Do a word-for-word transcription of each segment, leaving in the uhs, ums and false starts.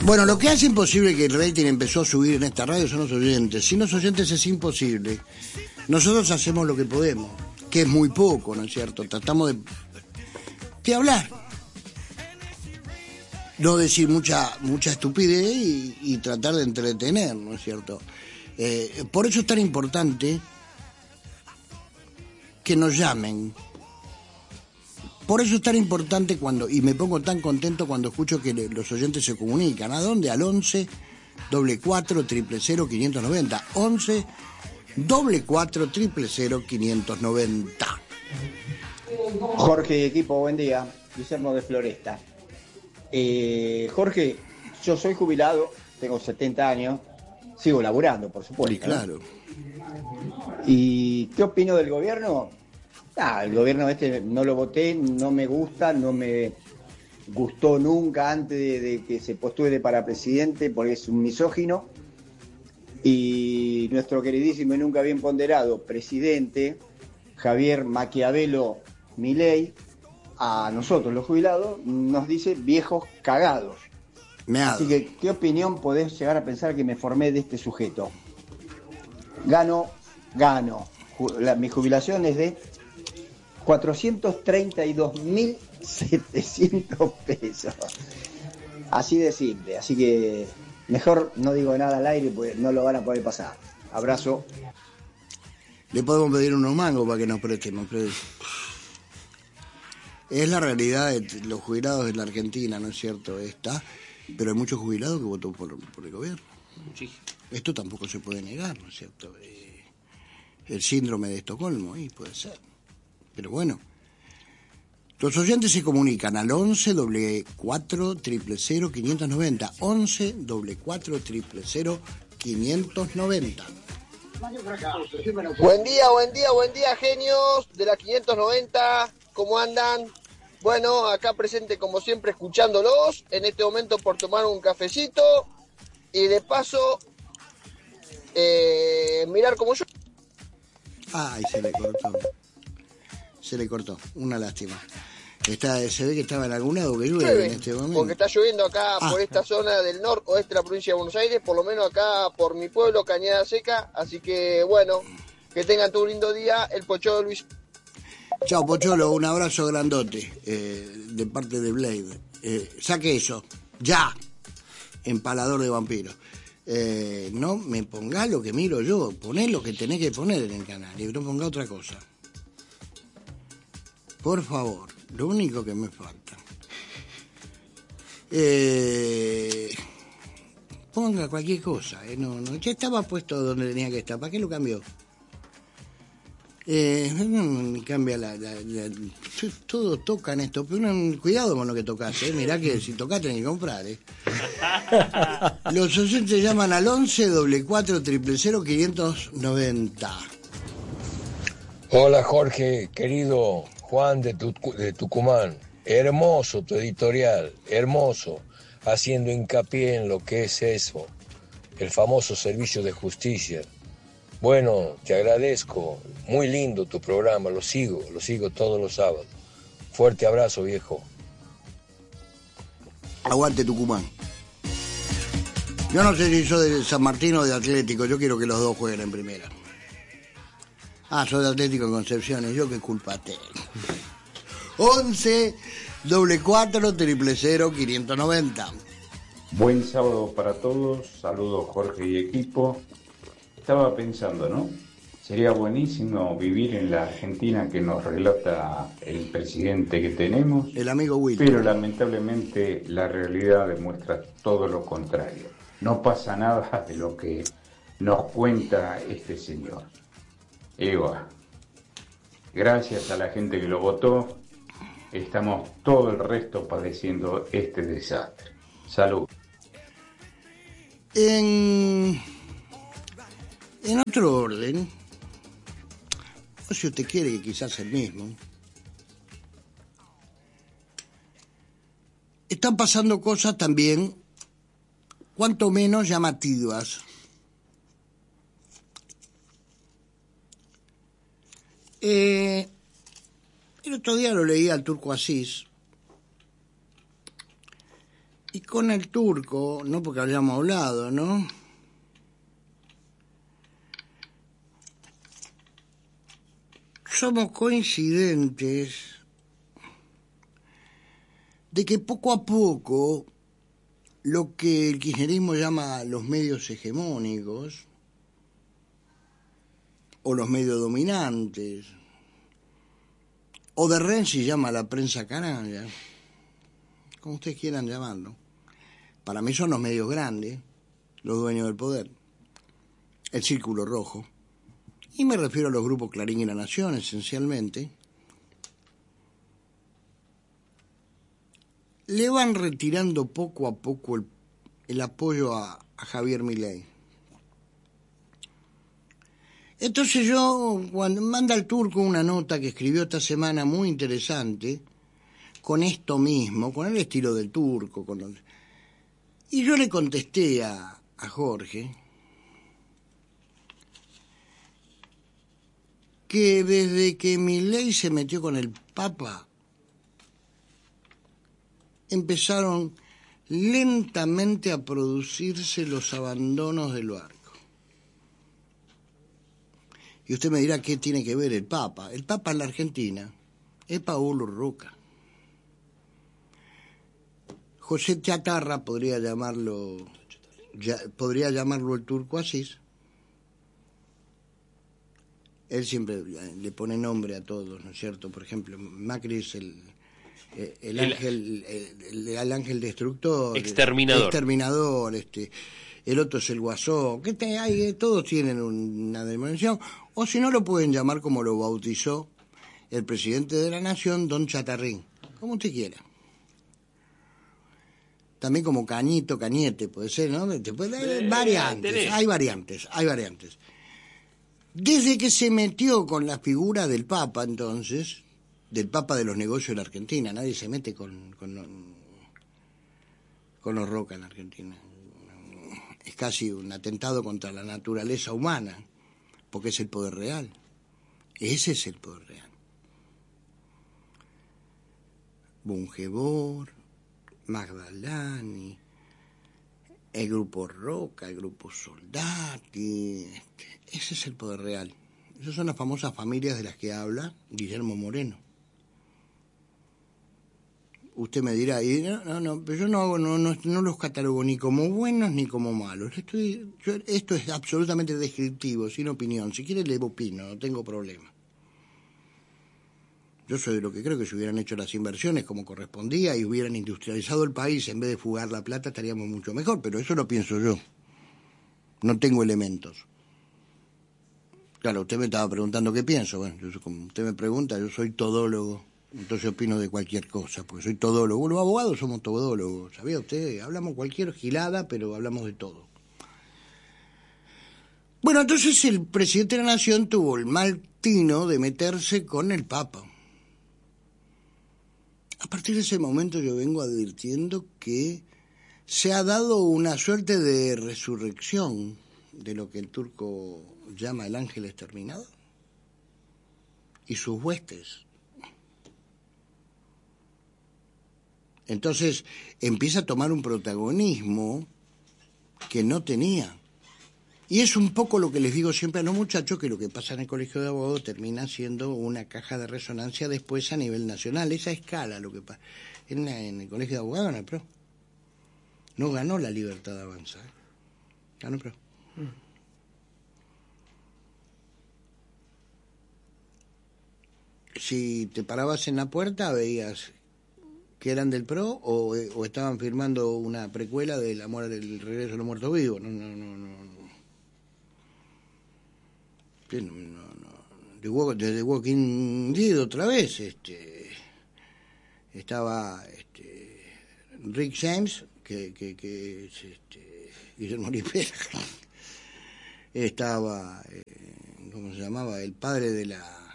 Bueno, lo que hace imposible que el rating empezó a subir en esta radio son los oyentes. Sin los oyentes es imposible. Nosotros hacemos lo que podemos, que es muy poco, ¿no es cierto? Tratamos de, de hablar. No decir mucha mucha estupidez y, y tratar de entretener, ¿no es cierto? Eh, por eso es tan importante que nos llamen. Por eso es tan importante cuando, y me pongo tan contento cuando escucho que le, los oyentes se comunican. ¿A dónde? Al once, doble cuatro, triple cero, quinientos noventa. once, doble cuatro, triple cero, quinientos noventa. Jorge y equipo, buen día. Guillermo de Floresta. Eh, Jorge, yo soy jubilado, tengo setenta años, sigo laburando, por supuesto. Sí, claro. ¿No? ¿Y qué opino del gobierno? Ah, el gobierno este no lo voté, no me gusta, no me gustó nunca antes de, de que se postule para presidente porque es un misógino. Y nuestro queridísimo y nunca bien ponderado presidente, Javier Maquiavelo Milei, a nosotros los jubilados nos dice viejos cagados. Meado. Así que, ¿qué opinión podés llegar a pensar que me formé de este sujeto? Gano, gano. La, mi jubilación es de cuatrocientos treinta y dos mil setecientos pesos. Así de simple. Así que mejor no digo nada al aire porque no lo van a poder pasar. Abrazo. Le podemos pedir unos mangos para que nos presten. Pero es la realidad de los jubilados de la Argentina, ¿no es cierto? Está, pero hay muchos jubilados que votó por, por el gobierno. Sí. Esto tampoco se puede negar, ¿no es cierto? Eh, el síndrome de Estocolmo, ahí puede ser. Pero bueno, los oyentes se comunican al once, doble cuatro, triple cero, quinientos noventa. once, doble cuatro, triple cero, quinientos noventa. Buen día, buen día, buen día, genios de la quinientos noventa. ¿Cómo andan? Bueno, acá presente como siempre escuchándolos, en este momento por tomar un cafecito y de paso eh, mirar como yo. Ay, se le cortó. Se le cortó, una lástima. Está, se ve que estaba en algún lado que llueve en este momento. Porque está lloviendo acá ah. por esta zona del noroeste de la provincia de Buenos Aires, por lo menos acá por mi pueblo, Cañada Seca. Así que bueno, que tengan todo un lindo día. El Pocholo Luis. Chao, Pocholo, un abrazo grandote eh, de parte de Blade. Eh, saque eso, ya, empalador de vampiros. Eh, no me ponga lo que miro yo, poné lo que tenés que poner en el canal y no ponga otra cosa. Por favor, lo único que me falta. Eh, ponga cualquier cosa, eh, no, no, ya estaba puesto donde tenía que estar, ¿para qué lo cambió? Eh, no, cambia la, la, la, todo tocan esto, pero no, cuidado con lo que tocas, eh, mirá que si tocas tenés que comprar, eh. Los oyentes llaman al once, doble cuatro, triple cero, quinientos noventa. Hola Jorge, querido Juan de, Tuc- de Tucumán, hermoso tu editorial, hermoso, haciendo hincapié en lo que es eso, el famoso servicio de justicia. Bueno, te agradezco, muy lindo tu programa, lo sigo, lo sigo todos los sábados. Fuerte abrazo, viejo. Aguante Tucumán. Yo no sé si soy de San Martín o de Atlético, yo quiero que los dos jueguen en primera. Ah, soy de Atlético en Concepción, y yo qué culpa tengo. once, doble cuatro, triple cero, quinientos noventa. Buen sábado para todos, saludos Jorge y equipo. Estaba pensando, ¿no? Sería buenísimo vivir en la Argentina que nos relata el presidente que tenemos. El amigo Wilton. Pero lamentablemente la realidad demuestra todo lo contrario. No pasa nada de lo que nos cuenta este señor. Eva, gracias a la gente que lo votó, estamos todo el resto padeciendo este desastre. Salud. En, en otro orden, o si usted quiere que quizás el mismo, están pasando cosas también, cuanto menos llamativas. Eh, el otro día lo leí al Turco Asís, Y con el turco, no porque habíamos hablado, ¿no? Somos coincidentes de que poco a poco lo que el kirchnerismo llama los medios hegemónicos o los medios dominantes, o de Renzi llama la prensa canalla, como ustedes quieran llamarlo, para mí son los medios grandes, los dueños del poder, el círculo rojo, y me refiero a los grupos Clarín y La Nación esencialmente, le van retirando poco a poco el, el apoyo a, a Javier Milei. Entonces yo, cuando manda el turco una nota que escribió esta semana muy interesante, con esto mismo, con el estilo del turco, con los... y yo le contesté a, a Jorge que desde que Milei se metió con el Papa, empezaron lentamente a producirse los abandonos del barco. Y usted me dirá, ¿qué tiene que ver el Papa? El Papa en la Argentina es Paolo Roca. José Chatarra podría llamarlo, ya, podría llamarlo el turco Asís. Él siempre le pone nombre a todos, ¿no es cierto? Por ejemplo, Macri es el, el, el ángel, el, el, el ángel destructor, exterminador, exterminador, este. El otro es el guasón, que te, hay, todos tienen una denominación, o si no lo pueden llamar como lo bautizó el presidente de la Nación, Don Chatarrín, como usted quiera. También como Cañito, Cañete, puede ser, ¿no? Puede, eh, variantes, tenés. hay variantes, hay variantes. Desde que se metió con la figura del Papa, entonces, del Papa de los negocios de la Argentina, nadie se mete con, con, con los Roca en la Argentina. Es casi un atentado contra la naturaleza humana, porque es el poder real. Ese es el poder real. Bungebor, Magdalani, el grupo Roca, el grupo Soldati, este, ese es el poder real. Esas son las famosas familias de las que habla Guillermo Moreno. Usted me dirá, y no, no, no, pero yo no, hago, no, no, no los catalogo ni como buenos ni como malos. Estoy, yo, esto es absolutamente descriptivo, sin opinión. Si quiere le opino, no tengo problema. Yo soy de lo que creo que si hubieran hecho las inversiones como correspondía y hubieran industrializado el país en vez de fugar la plata, estaríamos mucho mejor, pero eso lo pienso yo. No tengo elementos. Claro, usted me estaba preguntando qué pienso. Bueno, yo, como usted me pregunta, yo soy todólogo. Entonces opino de cualquier cosa, porque soy todólogo. Los abogados somos todólogos, ¿sabía usted? Hablamos cualquier gilada, pero hablamos de todo. Bueno, entonces el presidente de la Nación tuvo el mal tino de meterse con el Papa. A partir de ese momento yo vengo advirtiendo que se ha dado una suerte de resurrección de lo que el turco llama el ángel exterminador y sus huestes. Entonces empieza a tomar un protagonismo que no tenía. Y es un poco lo que les digo siempre a los muchachos, que lo que pasa en el Colegio de Abogados termina siendo una caja de resonancia después a nivel nacional. Esa escala lo que pasa. En, la, en el Colegio de Abogados, en el P R O. No ganó la libertad de avanzar. Ganó el P R O. Mm. Si te parabas en la puerta, veías que eran del P R O o, o estaban firmando una precuela del amor del regreso de los muertos vivos. No, no, no, no. No, no, no. Desde Walking Dead otra vez, este, estaba este, Rick James, que, que, que es este, Guillermo Ripera, estaba, eh, ¿cómo se llamaba? El padre de la,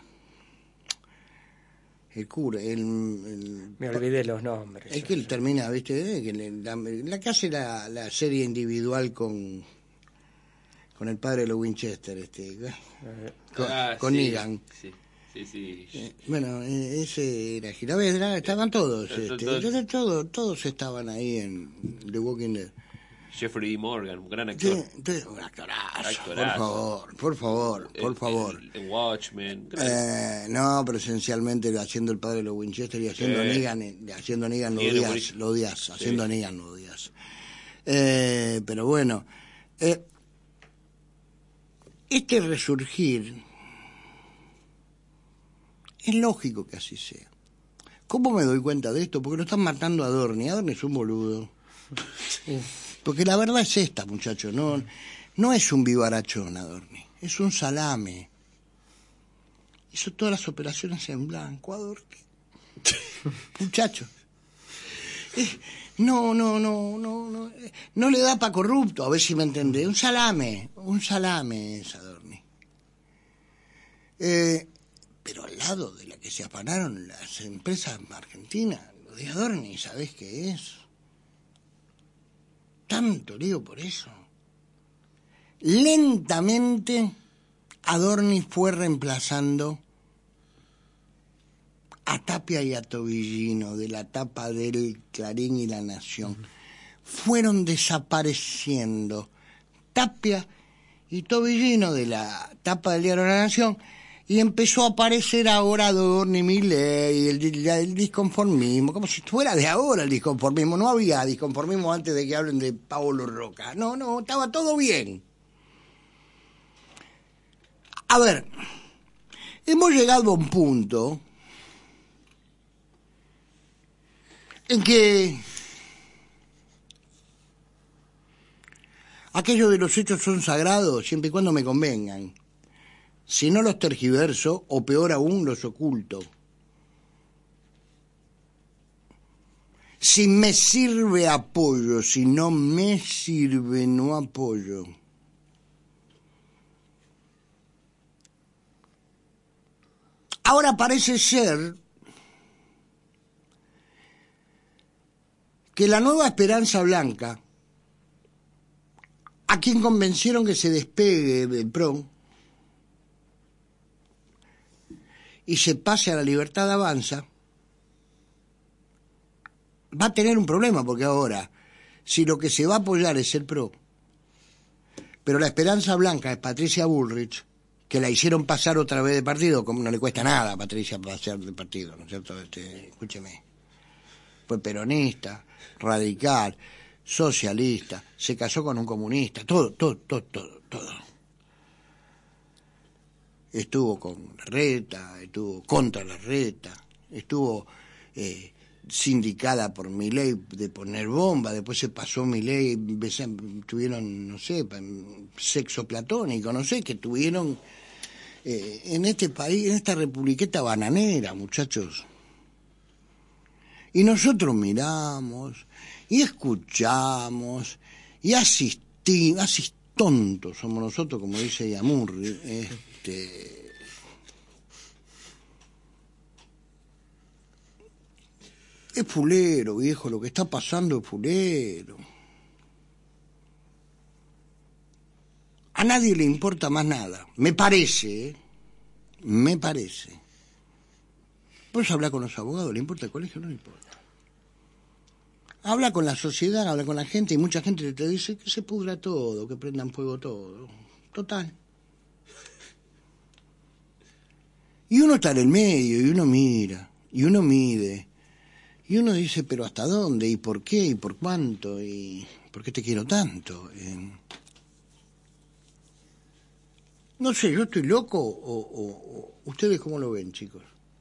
el cura, el, el me olvidé los nombres. Es que él termina, ¿viste? Que le, la, la que hace la, la serie individual con con el padre de los Winchester, este, con, ah, con sí, Negan. Sí. Sí, sí. Eh, bueno, eh, ese era Gilavedra, estaban todos, este, todos, todos, todos estaban ahí en The Walking Dead. Jeffrey D. Morgan, un gran actor. Sí, sí, un actorazo, actorazo. Por favor, por favor, por el, favor. El, el Watchmen. Eh, no, pero esencialmente haciendo el padre de los Winchester y haciendo sí. Negan, haciendo Negan lo Negan odias, lo odias, haciendo sí. Negan lo odias. Eh, pero bueno, eh, este resurgir es lógico que así sea. ¿Cómo me doy cuenta de esto? Porque lo están matando a Adorni. Adorni es un boludo. Porque la verdad es esta, muchachos, no, no es un vivarachón Adorni, es un salame. Hizo todas las operaciones en blanco, Adorni. Muchachos. Eh, no, no, no, no, no, eh, no le da para corrupto, a ver si me entendés. Un salame, un salame es Adorni. Eh, pero al lado de la que se afanaron las empresas argentinas, lo de Adorni, ¿sabés qué es? Tanto lío por eso. Lentamente Adorni fue reemplazando a Tapia y a Tobillino de la tapa del Clarín y La Nación. Fueron desapareciendo Tapia y Tobillino de la tapa del diario La Nación y empezó a aparecer ahora Adorni, Milei, el, el, el disconformismo, como si fuera de ahora el disconformismo. No había disconformismo antes de que hablen de Paolo Roca. No, no, estaba todo bien. A ver, hemos llegado a un punto en que aquello de los hechos son sagrados siempre y cuando me convengan. Si no los tergiverso, o peor aún, los oculto. Si me sirve, apoyo. Si no me sirve, no apoyo. Ahora parece ser que la Nueva Esperanza Blanca, a quien convencieron que se despegue del P R O y se pase a la Libertad Avanza, va a tener un problema, porque ahora, si lo que se va a apoyar es el P R O, pero la Esperanza Blanca es Patricia Bullrich, que la hicieron pasar otra vez de partido, como no le cuesta nada a Patricia pasar de partido, ¿no es cierto? Este, escúcheme, fue peronista, radical, socialista, se casó con un comunista, todo, todo, todo, todo, todo. Estuvo con Larreta, estuvo contra Larreta, estuvo eh, sindicada por Milei de poner bomba, después se pasó Milei, tuvieron, no sé, sexo platónico, no sé, que tuvieron eh, en este país, en esta republiqueta bananera, muchachos. Y nosotros miramos, y escuchamos, y asistimos, así tontos somos nosotros, como dice Yamurri, este... Es fulero, viejo, lo que está pasando es fulero. A nadie le importa más nada, me parece, ¿eh? Me parece. Pues habla con los abogados, ¿le importa el colegio? No le importa. Habla con la sociedad, habla con la gente, y mucha gente te dice que se pudra todo, que prendan fuego todo. Total. Y uno está en el medio, y uno mira, y uno mide, y uno dice, pero ¿hasta dónde? ¿Y por qué? ¿Y por cuánto? ¿Y por qué te quiero tanto? Eh... No sé, ¿yo estoy loco o, o, o ustedes cómo lo ven, chicos?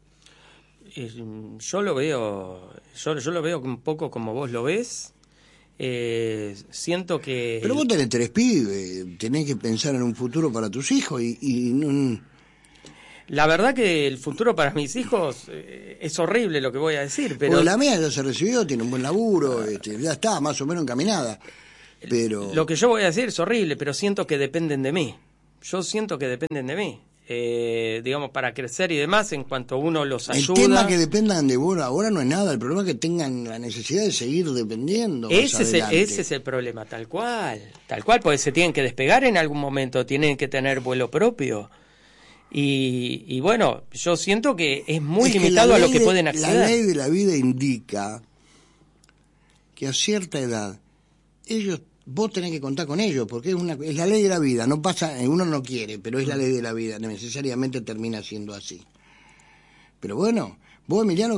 Yo lo veo, yo, yo lo veo un poco como vos lo ves. Eh, siento que... Pero vos tenés tres pibes, tenés que pensar en un futuro para tus hijos y... y no... La verdad que el futuro para mis hijos eh, es horrible lo que voy a decir, pero... Porque la mía ya se recibió, tiene un buen laburo, este, ya está más o menos encaminada, pero... Lo que yo voy a decir es horrible, pero siento que dependen de mí. Yo siento que dependen de mí. Eh, digamos, para crecer y demás, en cuanto uno los ayuda. El tema que dependan de vos ahora no es nada, el problema es que tengan la necesidad de seguir dependiendo. Ese es, el, ese es el problema, tal cual, tal cual, porque se tienen que despegar en algún momento, tienen que tener vuelo propio. Y, y bueno, yo siento que es muy Es que limitado la a lo ley que de- pueden acceder. La ley de la vida indica que a cierta edad ellos, vos tenés que contar con ellos, porque es una es la ley de la vida, no pasa, uno no quiere, pero es la ley de la vida, necesariamente termina siendo así. Pero bueno, vos, Emiliano,